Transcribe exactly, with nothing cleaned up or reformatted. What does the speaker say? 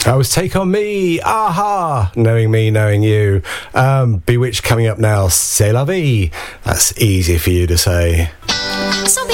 That was Take On Me, Aha, Knowing Me, Knowing You. Um, Bewitched coming up now, C'est La Vie. That's easy for you to say. So